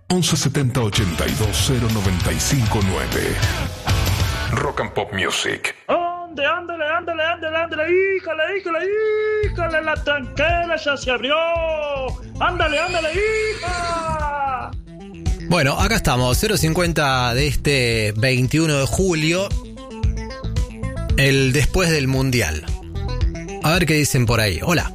1170 82 0959. Rock and Pop Music. Ándale, híjale, la tranquera ya se abrió. Ándale, hija. Bueno, acá estamos, 050 de este 21 de julio, el después del Mundial. A ver qué dicen por ahí. Hola.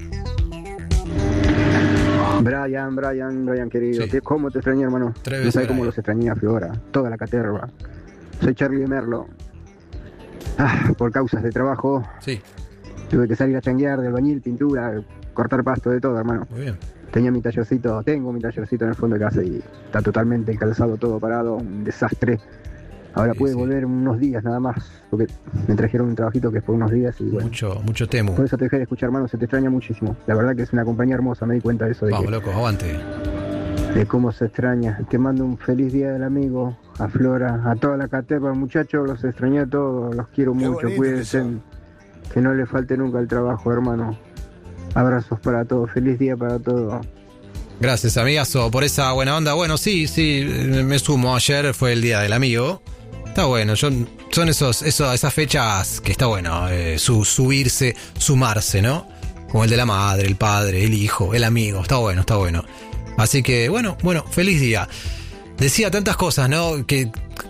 Brian, querido. Sí. ¿Cómo te extrañé, hermano? No sabes cómo los extrañé a Flora, toda la caterva. Soy Charlie de Merlo. Por causas de trabajo, Sí. tuve que salir a changuear de albañil, pintura, cortar pasto, de todo, hermano. Muy bien. Tengo mi tallercito en el fondo de casa y está totalmente calzado, todo parado, un desastre. Ahora Sí, pude sí. volver unos días nada más, porque me trajeron un trabajito que es por unos días y bueno. Mucho temu. Por eso te dejé de escuchar, hermano, se te extraña muchísimo. La verdad que es una compañía hermosa, me di cuenta de eso, Vamos, loco, aguante. de cómo se extraña. Te mando un feliz día del amigo, a Flora, a toda la caterva, muchachos, los extrañé a todos, los quiero mucho, bonito cuídense, que no le falte nunca el trabajo, hermano. Abrazos para todos, feliz día para todos. Gracias, amigazo, por esa buena onda. Bueno, sí, me sumo. Ayer fue el día del amigo. Está bueno, son esas fechas que está bueno subirse, sumarse, ¿no? Como el de la madre, el padre, el hijo, el amigo. Está bueno. Así que, bueno, feliz día. Decía tantas cosas, ¿no? Que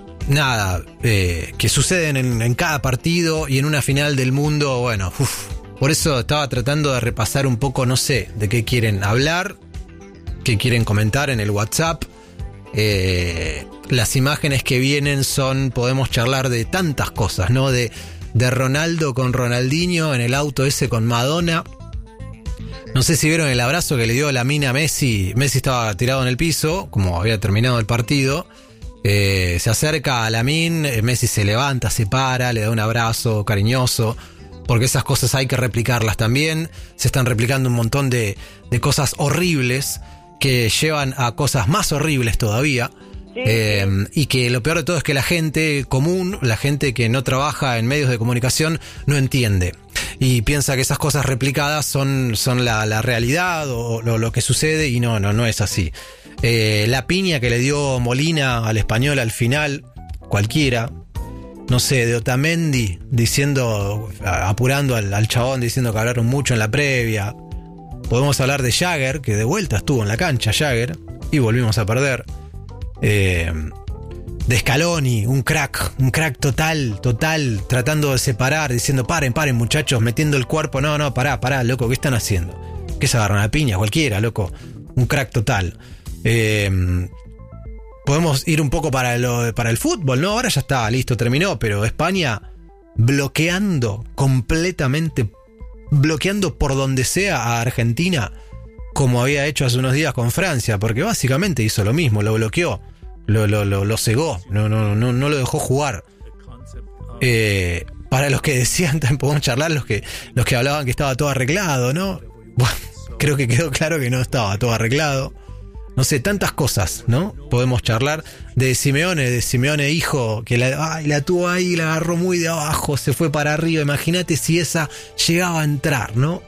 suceden en cada partido y en una final del mundo. Bueno, por eso estaba tratando de repasar un poco, no sé, de qué quieren hablar, qué quieren comentar en el WhatsApp. Las imágenes que vienen podemos charlar de tantas cosas, ¿no? De Ronaldo con Ronaldinho en el auto ese con Madonna. No sé si vieron el abrazo que le dio Lamine a Messi. Messi estaba tirado en el piso, como había terminado el partido. Se acerca a Lamine, Messi se levanta, se para, le da un abrazo cariñoso, porque esas cosas hay que replicarlas también. Se están replicando un montón de cosas horribles que llevan a cosas más horribles todavía. Y que lo peor de todo es que la gente común, la gente que no trabaja en medios de comunicación, no entiende y piensa que esas cosas replicadas son la realidad o lo que sucede, y no es así. La piña que le dio Molina al Español al final, cualquiera, no sé, de Otamendi diciendo, apurando al chabón, diciendo que hablaron mucho en la previa. Podemos hablar de Jagger, que de vuelta estuvo en la cancha Jagger y volvimos a perder. De Scaloni, un crack total, tratando de separar, diciendo paren muchachos, metiendo el cuerpo, no, pará, loco, ¿qué están haciendo? ¿Qué se agarran a piña? Cualquiera, loco, un crack total. Podemos ir un poco para el fútbol, ¿no? Ahora ya está, listo, terminó, pero España completamente bloqueando por donde sea a Argentina, como había hecho hace unos días con Francia, porque básicamente hizo lo mismo, lo bloqueó, lo cegó, no lo dejó jugar. Para los que decían, también podemos charlar, los que hablaban que estaba todo arreglado, ¿no? Bueno, creo que quedó claro que no estaba todo arreglado. No sé, tantas cosas, ¿no? Podemos charlar de Simeone hijo, que la tuvo ahí, la agarró muy de abajo, se fue para arriba. Imagínate si esa llegaba a entrar, ¿no?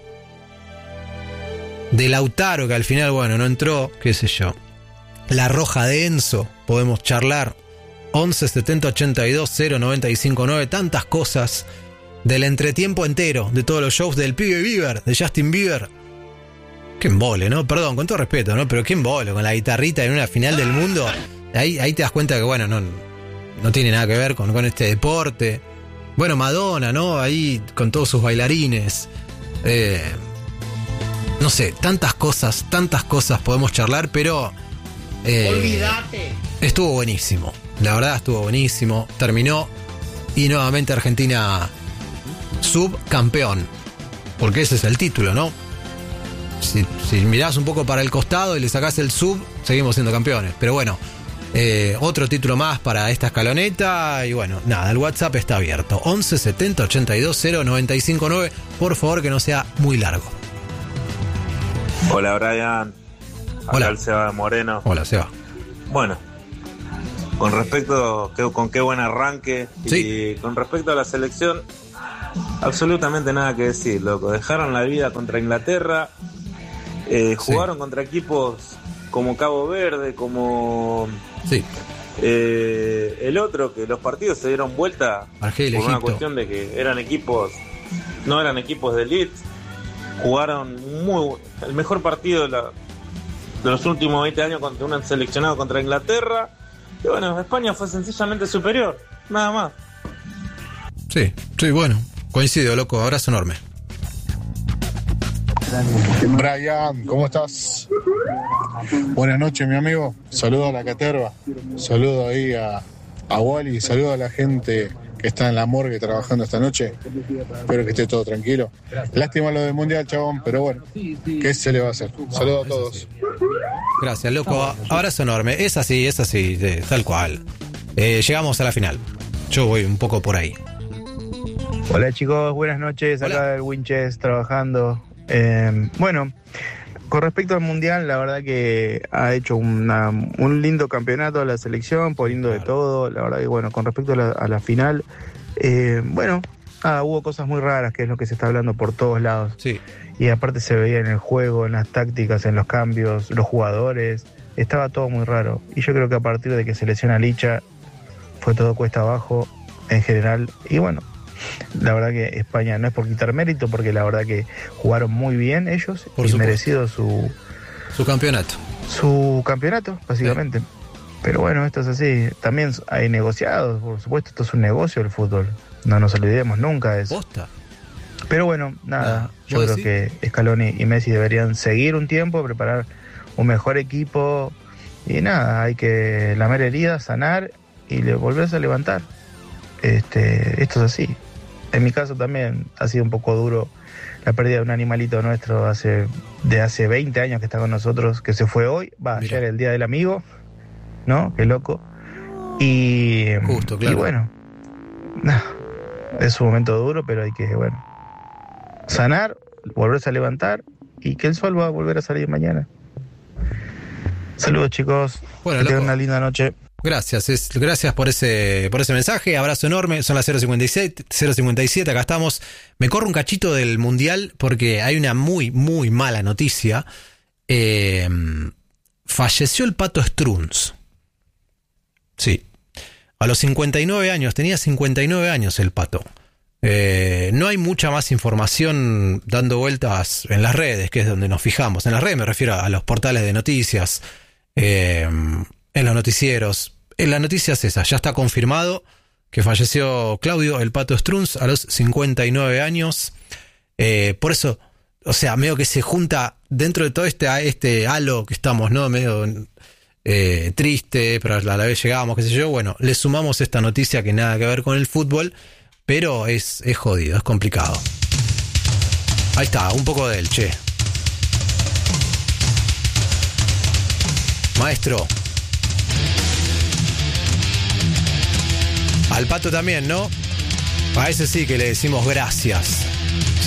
De Lautaro, que al final, bueno, no entró, qué sé yo. La roja de Enzo, podemos charlar. 11 70 82 095 9, tantas cosas. Del entretiempo entero, de todos los shows del pibe Bieber, de Justin Bieber. Qué embole, ¿no? Perdón, con todo respeto, ¿no? Pero qué embole, con la guitarrita en una final del mundo. Ahí te das cuenta que, bueno, no tiene nada que ver con este deporte. Bueno, Madonna, ¿no? Ahí con todos sus bailarines. No sé, tantas cosas podemos charlar, pero... Olvídate. Estuvo buenísimo. La verdad estuvo buenísimo. Terminó y nuevamente Argentina subcampeón. Porque ese es el título, ¿no? Si mirás un poco para el costado y le sacás el sub, seguimos siendo campeones. Pero bueno, otro título más para esta escaloneta. Y bueno, nada, el WhatsApp está abierto. 11 70 82 095 9. Por favor, que no sea muy largo. Hola, Brian. Hola. Acá el Seba Moreno. Hola, Seba. Bueno, con respecto, con qué buen arranque. Sí. Y con respecto a la selección, absolutamente nada que decir, loco. Dejaron la vida contra Inglaterra. Jugaron contra equipos como Cabo Verde, como Sí. el otro, que los partidos se dieron vuelta Argelia, por una Egipto. cuestión de que no eran equipos de elite, jugaron el mejor partido de los últimos 20 años contra un seleccionado contra Inglaterra, y bueno, España fue sencillamente superior, nada más. Sí, bueno, coincido, loco, abrazo enorme. Brian, ¿cómo estás? Buenas noches, mi amigo. Saludo a la caterva. Saludo ahí a Wally. Saludo a la gente que está en la morgue trabajando esta noche. Espero que esté todo tranquilo. Lástima lo del mundial, chabón, pero bueno, ¿qué se le va a hacer? Saludo a todos. Gracias, loco, abrazo enorme. Es así, tal cual. Llegamos a la final. Yo voy un poco por ahí. Hola chicos, buenas noches. Hola. Acá del Winchester trabajando. Bueno, con respecto al Mundial, la verdad que ha hecho un lindo campeonato a la selección, poniendo de todo. La verdad que, bueno, con respecto a la final, hubo cosas muy raras, que es lo que se está hablando por todos lados. Sí. Y aparte se veía en el juego, en las tácticas, en los cambios, los jugadores. Estaba todo muy raro. Y yo creo que a partir de que se lesiona Licha, fue todo cuesta abajo en general. Y bueno, la verdad que España no es por quitar mérito, porque la verdad que jugaron muy bien ellos, Por y supuesto. merecido Su campeonato. su campeonato, básicamente. Pero bueno, esto es así. También hay negociados, por supuesto, esto es un negocio el fútbol. No nos olvidemos nunca de eso. ¿Posta? Pero bueno, nada, yo ¿vos creo decís? que Scaloni y Messi deberían seguir un tiempo, preparar un mejor equipo, y nada, hay que lamer heridas, sanar y volverse a levantar. Esto es así. En mi caso también ha sido un poco duro la pérdida de un animalito nuestro de hace 20 años que está con nosotros, que se fue hoy, Mirá. ayer el día del amigo, ¿no? Qué loco. Y, Justo, claro. y bueno, es un momento duro, pero hay que, bueno, sanar, volverse a levantar, y que el sol va a volver a salir mañana. Saludos chicos, Bueno, que tengan loco. una linda noche. Gracias por ese mensaje, abrazo enorme. Son las 0:57, acá estamos. Me corro un cachito del Mundial porque hay una muy, muy mala noticia. Falleció el Pato Strunz. Sí, a los 59 años, tenía 59 años el Pato. No hay mucha más información dando vueltas en las redes, que es donde nos fijamos. En las redes me refiero a los portales de noticias, en los noticieros. En la noticia es esa, ya está confirmado que falleció Claudio el Pato Strunz a los 59 años. Por eso, o sea, medio que se junta dentro de todo este halo que estamos, ¿no? Medio triste, pero a la vez llegamos, qué sé yo. Bueno, le sumamos esta noticia que nada que ver con el fútbol, pero es jodido, es complicado. Ahí está, un poco de él, che. Maestro. Al Pato también, ¿no? A ese sí que le decimos gracias. Sí.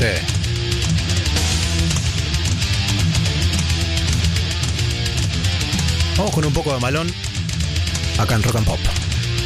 Vamos con un poco de Malón acá en Rock and Pop.